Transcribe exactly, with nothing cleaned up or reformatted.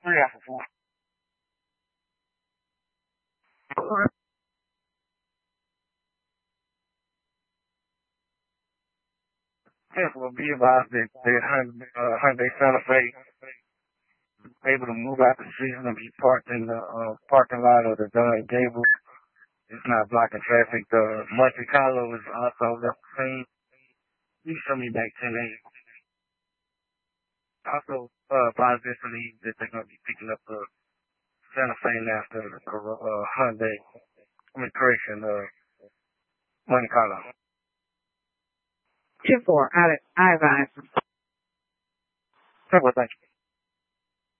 Three after four. Yes, will be advised that the Hyundai, uh, Hyundai Santa Fe able to move out the street and be parked in the uh, parking lot of the Dunn Gable. It's not blocking traffic. The Monte Carlo is also left the scene. You show me back ten a.m. Also, uh, advised this believe that they're going to be picking up the Santa Fe after the uh, Hyundai. I mean, correction, uh, Monte Carlo. Two four, I, I advise. Well, thank you.